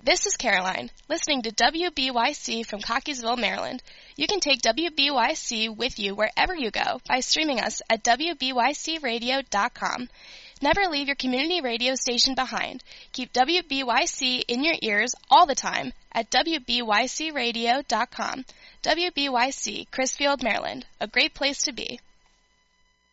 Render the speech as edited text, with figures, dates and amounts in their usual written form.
This is Caroline, listening to WBYC from Cockeysville, Maryland. You can take WBYC with you wherever you go by streaming us at WBYCradio.com. Never leave your community radio station behind. Keep WBYC in your ears all the time at WBYCradio.com. WBYC, Crisfield, Maryland, a great place to be.